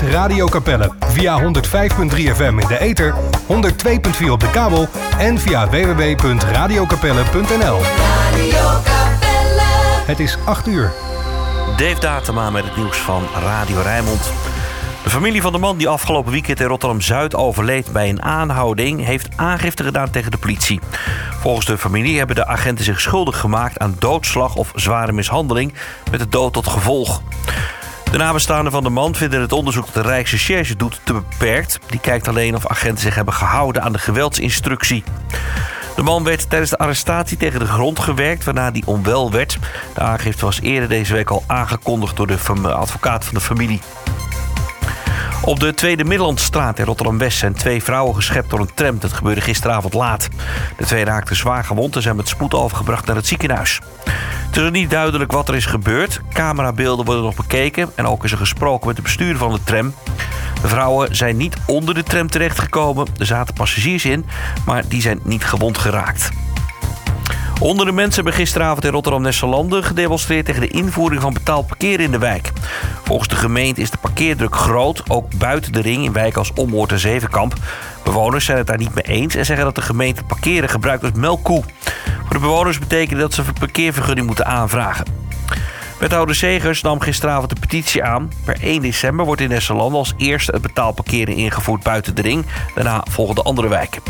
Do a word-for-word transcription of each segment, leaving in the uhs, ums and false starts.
Radio Capelle. Via honderd vijf komma drie F M in de ether, honderd twee komma vier op de kabel en via w w w punt radio capelle punt n l. Radio Capelle. Het is acht uur. Dave Datema met het nieuws van Radio Rijnmond. De familie van de man die afgelopen weekend in Rotterdam-Zuid overleed bij een aanhouding heeft aangifte gedaan tegen de politie. Volgens de familie hebben de agenten zich schuldig gemaakt aan doodslag of zware mishandeling met de dood tot gevolg. De nabestaanden van de man vinden het onderzoek dat de Rijksrecherche doet te beperkt. Die kijkt alleen of agenten zich hebben gehouden aan de geweldsinstructie. De man werd tijdens de arrestatie tegen de grond gewerkt, waarna hij onwel werd. De aangifte was eerder deze week al aangekondigd door de advocaat van de familie. Op de Tweede Middellandstraat in Rotterdam-West zijn twee vrouwen geschept door een tram. Dat gebeurde gisteravond laat. De twee raakten zwaar gewond en zijn met spoed overgebracht naar het ziekenhuis. Het is nog niet duidelijk wat er is gebeurd. Camerabeelden worden nog bekeken en ook is er gesproken met de bestuurder van de tram. De vrouwen zijn niet onder de tram terechtgekomen. Er zaten passagiers in, maar die zijn niet gewond geraakt. Honderden mensen hebben gisteravond in Rotterdam-Nesselanden gedemonstreerd tegen de invoering van betaald parkeren in de wijk. Volgens de gemeente is de parkeerdruk groot, ook buiten de ring in wijken als Ommoord en Zevenkamp. Bewoners zijn het daar niet mee eens en zeggen dat de gemeente parkeren gebruikt als melkkoe. Voor de bewoners betekent dat ze een parkeervergunning moeten aanvragen. Wethouder Segers nam gisteravond de petitie aan. Per één december wordt in Nesselanden als eerste het betaald parkeren ingevoerd buiten de ring. Daarna volgen de andere wijken.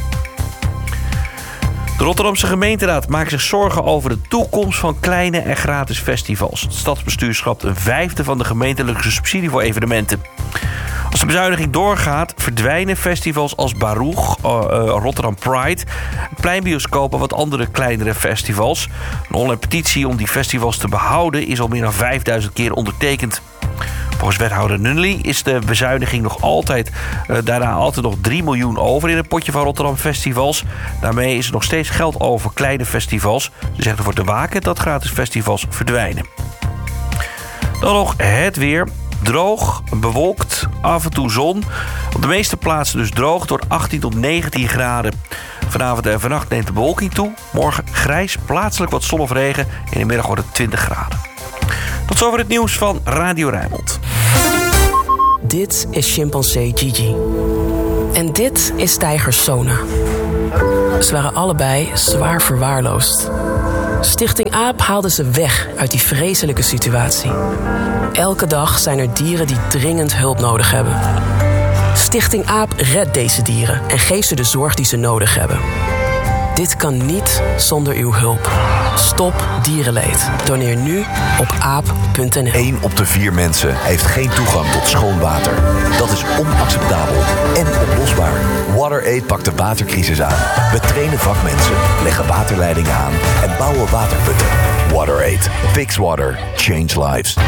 De Rotterdamse gemeenteraad maakt zich zorgen over de toekomst van kleine en gratis festivals. Het stadsbestuur schrapt een vijfde van de gemeentelijke subsidie voor evenementen. Als de bezuiniging doorgaat, verdwijnen festivals als Baruch, uh, uh, Rotterdam Pride, pleinbioscoop en wat andere kleinere festivals. Een online petitie om die festivals te behouden is al meer dan vijfduizend keer ondertekend. Volgens wethouder Nunnely is de bezuiniging nog altijd, uh, daarna altijd nog drie miljoen over in het potje van Rotterdam Festivals. Daarmee is er nog steeds geld over voor kleine festivals. Ze zegt ervoor te waken dat gratis festivals verdwijnen. Dan nog het weer. Droog, bewolkt, af en toe zon. Op de meeste plaatsen dus droog door achttien tot negentien graden. Vanavond en vannacht neemt de bewolking toe. Morgen grijs, plaatselijk wat zon of regen. In de middag wordt het twintig graden. Tot zover het nieuws van Radio Rijnmond. Dit is chimpansee Gigi. En dit is tijger Sona. Ze waren allebei zwaar verwaarloosd. Stichting AAP haalde ze weg uit die vreselijke situatie. Elke dag zijn er dieren die dringend hulp nodig hebben. Stichting AAP redt deze dieren en geeft ze de zorg die ze nodig hebben. Dit kan niet zonder uw hulp. Stop dierenleed. Doneer nu op aap punt n l. Eén op de vier mensen heeft geen toegang tot schoon water. Dat is onacceptabel en oplosbaar. WaterAid pakt de watercrisis aan. We trainen vakmensen, leggen waterleidingen aan en bouwen waterputten. WaterAid. Fix water. Change lives.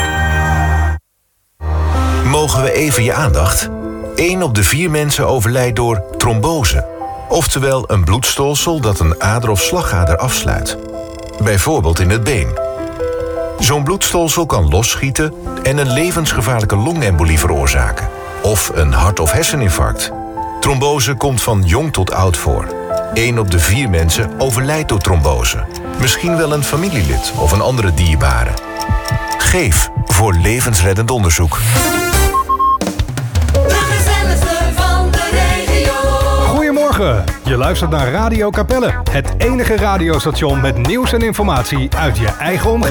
Mogen we even je aandacht? Eén op de vier mensen overlijdt door trombose. Oftewel een bloedstolsel dat een ader of slagader afsluit. Bijvoorbeeld in het been. Zo'n bloedstolsel kan losschieten en een levensgevaarlijke longembolie veroorzaken. Of een hart- of herseninfarct. Trombose komt van jong tot oud voor. Eén op de vier mensen overlijdt door trombose. Misschien wel een familielid of een andere dierbare. Geef voor levensreddend onderzoek. Goedemorgen, je luistert naar Radio Capelle. Het enige radiostation met nieuws en informatie uit je eigen omgeving.